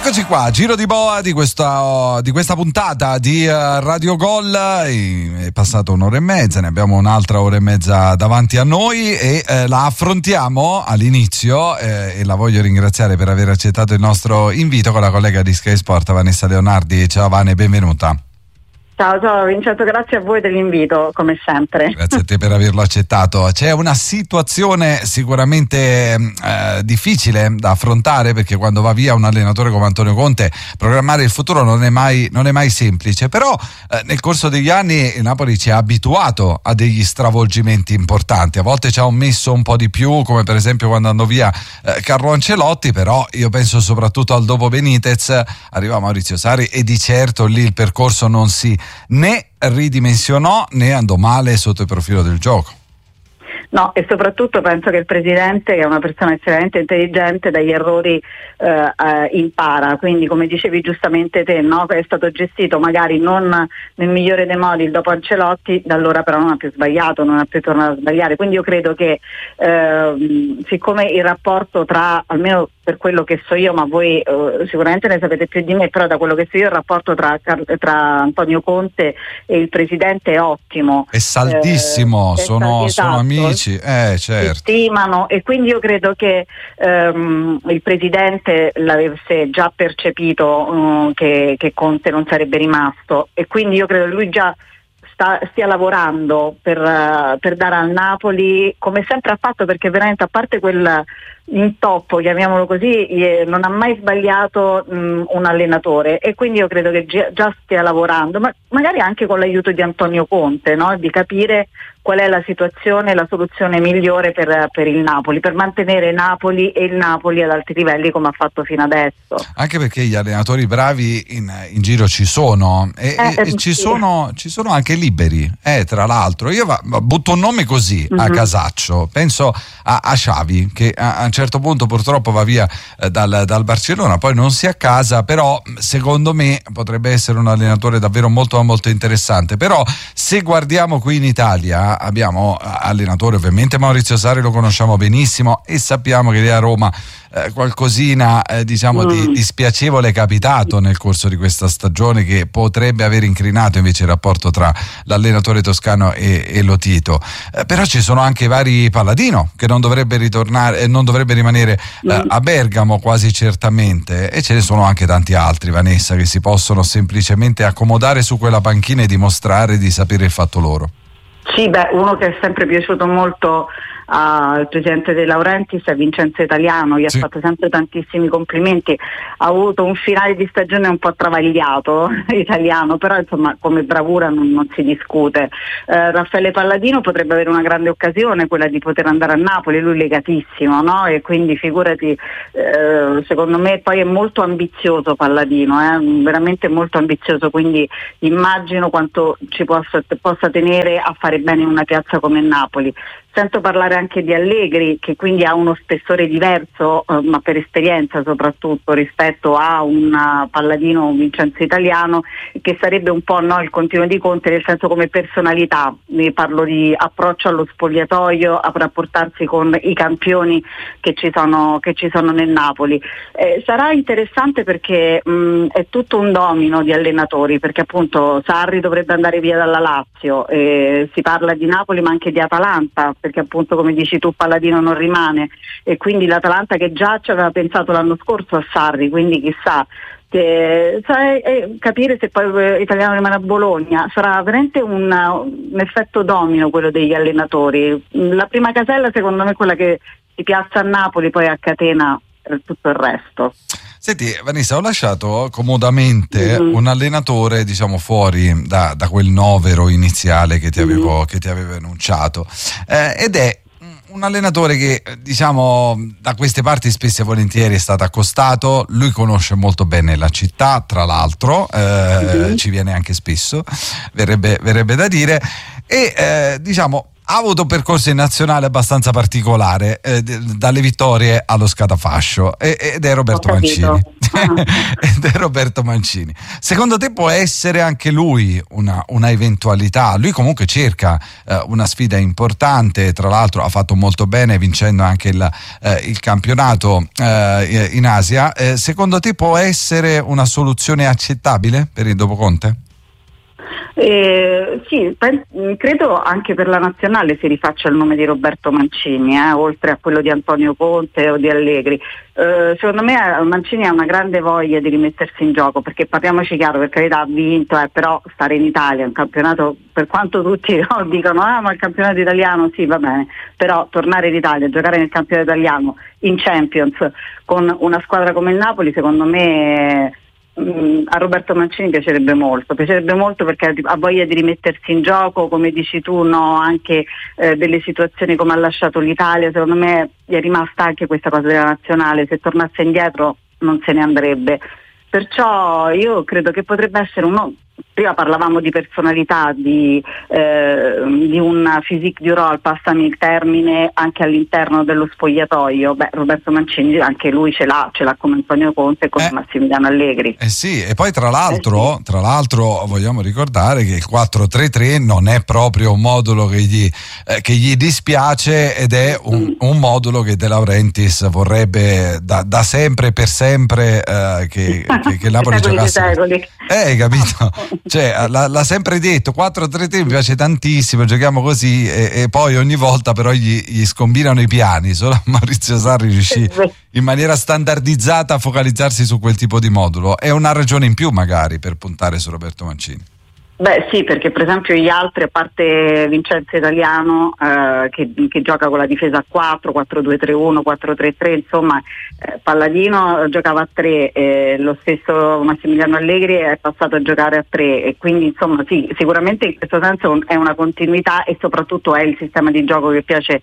Eccoci qua, giro di boa di questa puntata di Radio Gol. È passata un'ora e mezza, ne abbiamo un'altra ora e mezza davanti a noi e la affrontiamo all'inizio e la voglio ringraziare per aver accettato il nostro invito con la collega di Sky Sport Vanessa Leonardi. Ciao Vane, benvenuta. Ciao Vincenzo, grazie a voi dell'invito, come sempre. Grazie a te per averlo accettato. C'è una situazione sicuramente difficile da affrontare, perché quando va via un allenatore come Antonio Conte programmare il futuro non è mai semplice, però nel corso degli anni il Napoli ci ha abituato a degli stravolgimenti importanti. A volte ci ha messo un po' di più, come per esempio quando andò via Carlo Ancelotti, però io penso soprattutto al dopo Benitez, arriva Maurizio Sarri e di certo lì il percorso non si né ridimensionò né andò male sotto il profilo del gioco. No, e soprattutto penso che il presidente, che è una persona estremamente intelligente, dagli errori impara, quindi come dicevi giustamente te, no? È stato gestito magari non nel migliore dei modi il dopo Ancelotti, da allora però non ha più sbagliato, non ha più tornato a sbagliare, quindi io credo che siccome il rapporto tra, almeno per quello che so io, ma voi sicuramente ne sapete più di me, però da quello che so io il rapporto tra Antonio Conte e il presidente è ottimo. È saldissimo, sono amici, certo. Si stimano, e quindi io credo che il presidente l'avesse già percepito che Conte non sarebbe rimasto, e quindi io credo che lui già stia lavorando per dare al Napoli, come sempre ha fatto, perché veramente, a parte quel intoppo, chiamiamolo così, non ha mai sbagliato un allenatore, e quindi io credo che già stia lavorando, ma magari anche con l'aiuto di Antonio Conte, no? Di capire qual è la situazione, la soluzione migliore per il Napoli, per mantenere Napoli e il Napoli ad alti livelli come ha fatto fino adesso. Anche perché gli allenatori bravi in giro ci sono e ci sono anche liberi, tra l'altro. Io butto un nome così a casaccio, penso a Xavi, che a un certo punto purtroppo va via dal Barcellona, poi non si accasa, però secondo me potrebbe essere un allenatore davvero molto molto interessante. Però se guardiamo qui in Italia abbiamo allenatore, ovviamente Maurizio Sarri lo conosciamo benissimo e sappiamo che lì a Roma qualcosina di spiacevole è capitato nel corso di questa stagione, che potrebbe aver incrinato invece il rapporto tra l'allenatore toscano e Lotito, però ci sono anche vari Palladino che non dovrebbe rimanere a Bergamo quasi certamente, e ce ne sono anche tanti altri, Vanessa, che si possono semplicemente accomodare su quella panchina e dimostrare di sapere il fatto loro. Sì, uno che è sempre piaciuto molto al presidente De Laurentiis è Vincenzo Italiano, gli ha fatto sempre tantissimi complimenti, ha avuto un finale di stagione un po' travagliato Italiano, però insomma come bravura non si discute. Raffaele Palladino potrebbe avere una grande occasione, quella di poter andare a Napoli, lui legatissimo, no? E quindi figurati, secondo me poi è molto ambizioso Palladino, veramente molto ambizioso, quindi immagino quanto ci possa tenere a fare bene in una piazza come Napoli. Sento parlare anche di Allegri, che quindi ha uno spessore diverso, ma per esperienza soprattutto, rispetto a un Palladino o un Vincenzo Italiano, che sarebbe un po' il continuo di Conte, nel senso come personalità. Ne parlo di approccio allo spogliatoio, a rapportarsi con i campioni che ci sono nel Napoli. Sarà interessante perché è tutto un domino di allenatori, perché appunto Sarri dovrebbe andare via dalla Lazio, si parla di Napoli ma anche di Atalanta, perché appunto come dici tu Palladino non rimane, e quindi l'Atalanta che già ci aveva pensato l'anno scorso a Sarri, quindi chissà, capire se poi Italiano rimane a Bologna. Sarà veramente un effetto domino quello degli allenatori. La prima casella secondo me è quella che si piazza a Napoli, poi a catena tutto il resto. Senti Vanessa, ho lasciato comodamente un allenatore fuori da quel novero iniziale che ti avevo enunciato, ed è un allenatore che da queste parti spesso e volentieri è stato accostato. Lui conosce molto bene la città, tra l'altro, ci viene anche spesso, verrebbe da dire, e ha avuto un percorso in nazionale abbastanza particolare, dalle vittorie allo scatafascio, ed è Roberto Mancini. ed è Roberto Mancini. Secondo te può essere anche lui una eventualità? Lui comunque cerca una sfida importante, tra l'altro ha fatto molto bene vincendo anche il campionato in Asia. Secondo te può essere una soluzione accettabile per il dopo Conte? Sì, credo anche per la nazionale si rifaccia il nome di Roberto Mancini, oltre a quello di Antonio Conte o di Allegri. Secondo me Mancini ha una grande voglia di rimettersi in gioco, perché parliamoci chiaro, per carità ha vinto, però stare in Italia, un campionato, per quanto tutti dicono ma il campionato italiano sì va bene, però tornare in Italia, giocare nel campionato italiano in Champions con una squadra come il Napoli, secondo me a Roberto Mancini piacerebbe molto perché ha voglia di rimettersi in gioco, come dici tu, anche delle situazioni come ha lasciato l'Italia. Secondo me gli è rimasta anche questa cosa della nazionale, se tornasse indietro non se ne andrebbe, perciò io credo che potrebbe essere prima parlavamo di personalità, di un physique du role, passami il termine, anche all'interno dello spogliatoio. Roberto Mancini anche lui ce l'ha come Antonio Conte e come Massimiliano Allegri. Sì, e poi tra l'altro vogliamo ricordare che il 4-3-3 non è proprio un modulo che gli dispiace, ed è un modulo che De Laurentiis vorrebbe da sempre per sempre che Napoli giocasse. Capito? Cioè, l'ha sempre detto, 4-3-3 mi piace tantissimo, giochiamo così, e poi ogni volta però gli scombinano i piani. Solo Maurizio Sarri riuscì in maniera standardizzata a focalizzarsi su quel tipo di modulo. È una ragione in più magari per puntare su Roberto Mancini. Sì, perché per esempio gli altri, a parte Vincenzo Italiano che gioca con la difesa a 4, 4-2-3-1, 4-3-3, insomma Palladino giocava a 3, lo stesso Massimiliano Allegri è passato a giocare a 3, e quindi insomma sì, sicuramente in questo senso è una continuità, e soprattutto è il sistema di gioco che piace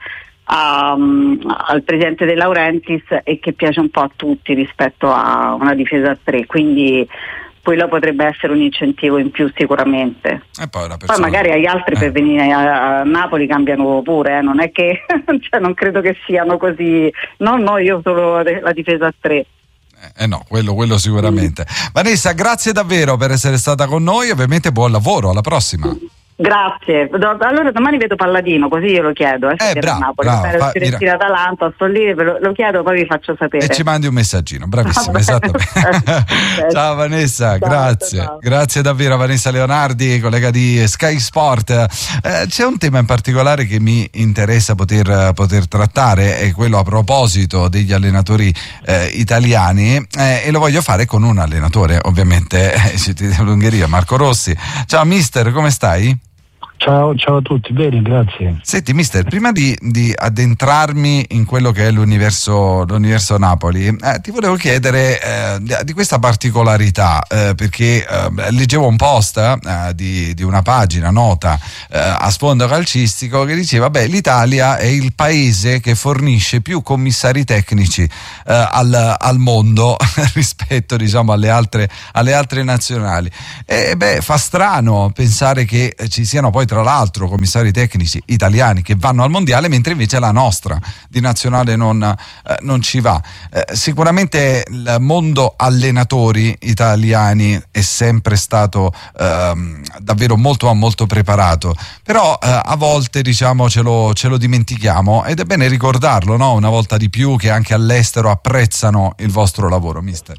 al presidente De Laurentiis e che piace un po' a tutti rispetto a una difesa a 3, quindi quello potrebbe essere un incentivo in più sicuramente. E poi magari agli altri per venire a Napoli cambiano pure, non è che cioè, non credo che siano così, no, io solo la difesa a 3. No, quello sicuramente. Vanessa, grazie davvero per essere stata con noi, ovviamente buon lavoro, alla prossima. Grazie, allora domani vedo Palladino, così io lo chiedo bravo, Napoli, Atalanta, sto lì, lo chiedo, poi vi faccio sapere e ci mandi un messaggino. Bravissimo. Esattamente. Ciao Vanessa, grazie davvero. Vanessa Leonardi, collega di Sky Sport. C'è un tema in particolare che mi interessa poter trattare, è quello a proposito degli allenatori italiani, e lo voglio fare con un allenatore, ovviamente dell'Ungheria, Marco Rossi. Ciao mister, come stai? Ciao a tutti, bene, grazie. Senti mister, prima di addentrarmi in quello che è l'universo Napoli, ti volevo chiedere di questa particolarità, perché leggevo un post di una pagina nota a sfondo calcistico che diceva l'Italia è il paese che fornisce più commissari tecnici al mondo rispetto, diciamo, alle altre nazionali, e fa strano pensare che ci siano poi tra l'altro commissari tecnici italiani che vanno al mondiale, mentre invece la nostra di nazionale non ci va. Sicuramente il mondo allenatori italiani è sempre stato davvero molto preparato, però a volte, diciamo, ce lo dimentichiamo, ed è bene ricordarlo, no? Una volta di più, che anche all'estero apprezzano il vostro lavoro, mister.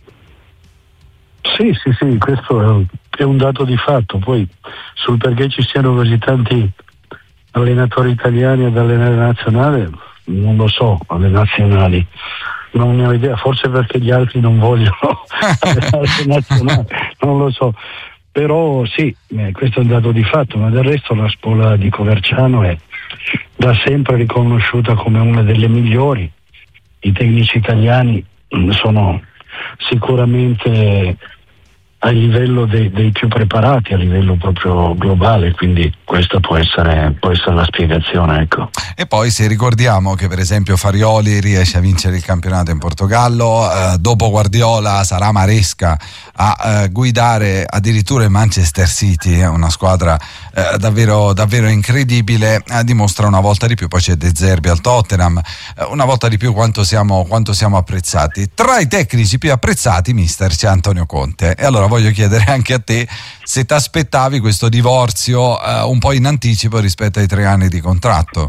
Sì, questo è un dato di fatto. Poi sul perché ci siano così tanti allenatori italiani ad allenare la nazionale non lo so, alle nazionali non ne ho idea, forse perché gli altri non vogliono allenare la nazionale, non lo so, però sì, questo è un dato di fatto. Ma del resto la scuola di Coverciano è da sempre riconosciuta come una delle migliori. I tecnici italiani sono sicuramente a livello dei più preparati, a livello proprio globale, quindi questa può essere la spiegazione, ecco. E poi se ricordiamo che per esempio Farioli riesce a vincere il campionato in Portogallo, dopo Guardiola sarà Maresca a guidare addirittura il Manchester City, una squadra davvero incredibile, dimostra una volta di più. Poi c'è De Zerbi al Tottenham, una volta di più quanto siamo apprezzati. Tra i tecnici più apprezzati, mister, c'è Antonio Conte, e allora voglio chiedere anche a te se ti aspettavi questo divorzio un po' in anticipo rispetto ai 3 anni di contratto.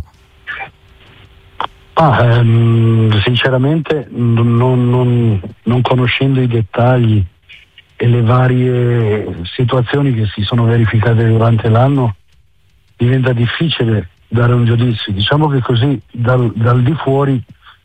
Sinceramente non conoscendo i dettagli e le varie situazioni che si sono verificate durante l'anno, diventa difficile dare un giudizio. Diciamo che così dal di fuori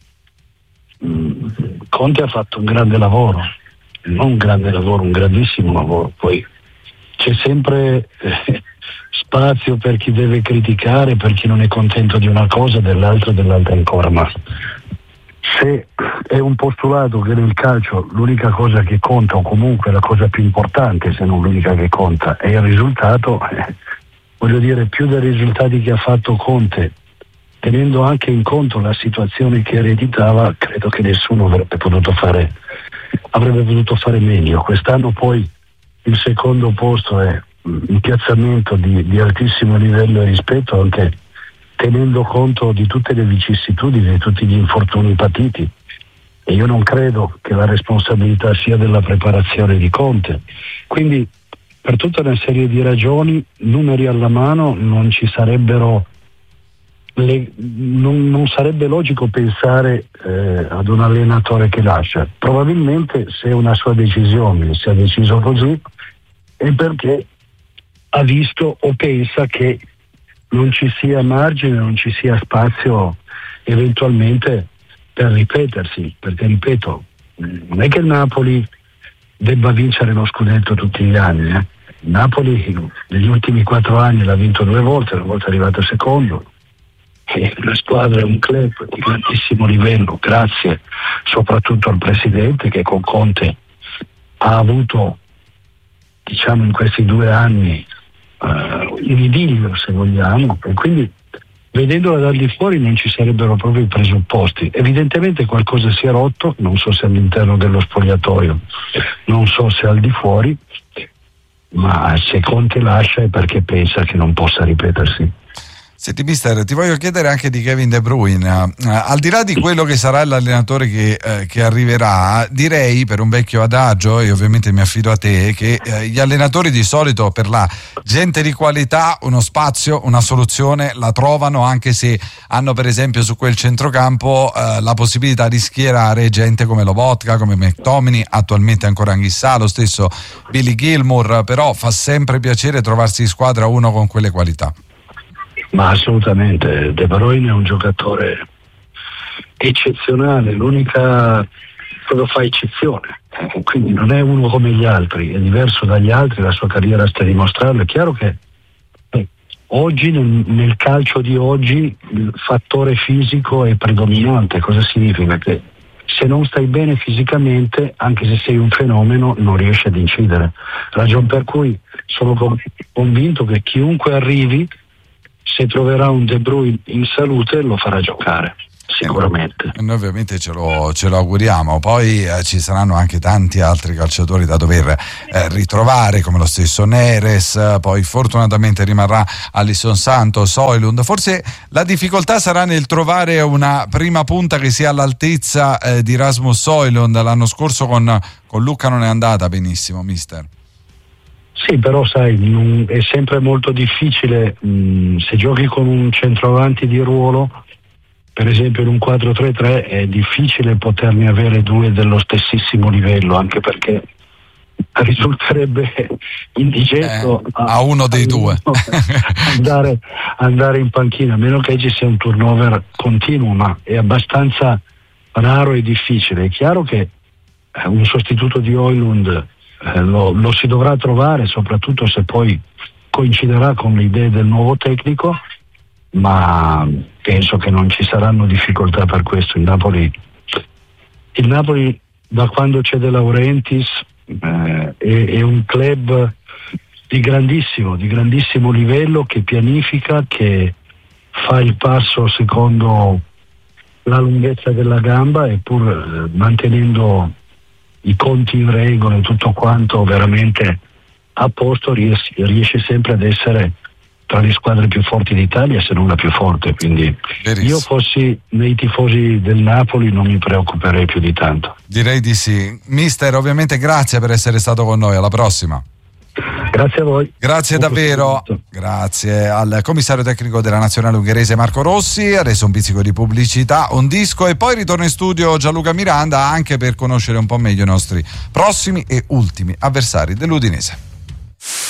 Conte ha fatto un grande lavoro, non un grande lavoro, un grandissimo lavoro. Poi c'è sempre spazio per chi deve criticare, per chi non è contento di una cosa, dell'altra ancora, ma se è un postulato che nel calcio l'unica cosa che conta, o comunque la cosa più importante, se non l'unica che conta, è il risultato, voglio dire, più dei risultati che ha fatto Conte, tenendo anche in conto la situazione che ereditava, credo che nessuno avrebbe potuto fare meglio. Quest'anno poi il secondo posto è un piazzamento di altissimo livello e rispetto, anche tenendo conto di tutte le vicissitudini, di tutti gli infortuni patiti, e io non credo che la responsabilità sia della preparazione di Conte. Quindi per tutta una serie di ragioni, numeri alla mano, non sarebbe logico pensare ad un allenatore che lascia. Probabilmente, se è una sua decisione, si è deciso così, è perché ha visto o pensa che non ci sia margine, non ci sia spazio eventualmente per ripetersi, perché ripeto, non è che il Napoli debba vincere lo scudetto tutti gli anni. Il Napoli negli ultimi 4 anni l'ha vinto 2 volte, una volta è arrivato secondo. E la squadra è un club di grandissimo livello, grazie soprattutto al presidente, che con Conte ha avuto, diciamo, in questi 2 anni il idillio, se vogliamo, e quindi vedendola dal di fuori non ci sarebbero proprio i presupposti. Evidentemente qualcosa si è rotto, non so se all'interno dello spogliatoio, non so se al di fuori, ma se Conte lascia è perché pensa che non possa ripetersi. Senti mister, ti voglio chiedere anche di Kevin De Bruyne, al di là di quello che sarà l'allenatore che arriverà, direi, per un vecchio adagio, e ovviamente mi affido a te, che gli allenatori di solito per la gente di qualità uno spazio, una soluzione la trovano, anche se hanno per esempio su quel centrocampo la possibilità di schierare gente come Lobotka, come McTominay, attualmente ancora Anghissà, lo stesso Billy Gilmour, però fa sempre piacere trovarsi in squadra uno con quelle qualità. Ma assolutamente, De Bruyne è un giocatore eccezionale, l'unica cosa fa eccezione, quindi non è uno come gli altri, è diverso dagli altri, la sua carriera sta a dimostrarlo. È chiaro che oggi nel calcio di oggi il fattore fisico è predominante. Cosa significa? Che se non stai bene fisicamente, anche se sei un fenomeno, non riesci ad incidere, ragion per cui sono convinto che chiunque arrivi, se troverà un De Bruyne in salute, lo farà giocare sicuramente. Noi ovviamente ce lo auguriamo. Poi ci saranno anche tanti altri calciatori da dover ritrovare, come lo stesso Neres, poi fortunatamente rimarrà Alisson Santos, Højlund. Forse la difficoltà sarà nel trovare una prima punta che sia all'altezza di Rasmus Højlund. L'anno scorso con Lucca non è andata benissimo, mister. Sì, però sai, è sempre molto difficile se giochi con un centravanti di ruolo, per esempio in un 4-3-3, è difficile poterne avere 2 dello stessissimo livello, anche perché risulterebbe indigesto a uno dei 2 andare in panchina, a meno che ci sia un turnover continuo, ma è abbastanza raro e difficile. È chiaro che un sostituto di Højlund lo si dovrà trovare, soprattutto se poi coinciderà con le idee del nuovo tecnico, ma penso che non ci saranno difficoltà per questo. Il Napoli da quando c'è De Laurentiis è un club di grandissimo livello, che pianifica, che fa il passo secondo la lunghezza della gamba, e pur mantenendo i conti in regola e tutto quanto veramente a posto, riesce sempre ad essere tra le squadre più forti d'Italia, se non la più forte. Quindi io fossi nei tifosi del Napoli non mi preoccuperei più di tanto. Direi di sì. Mister, ovviamente grazie per essere stato con noi, alla prossima. Grazie a voi. Grazie davvero. Grazie al commissario tecnico della nazionale ungherese Marco Rossi. Adesso un pizzico di pubblicità, un disco e poi ritorno in studio Gianluca Miranda, anche per conoscere un po' meglio i nostri prossimi e ultimi avversari dell'Udinese.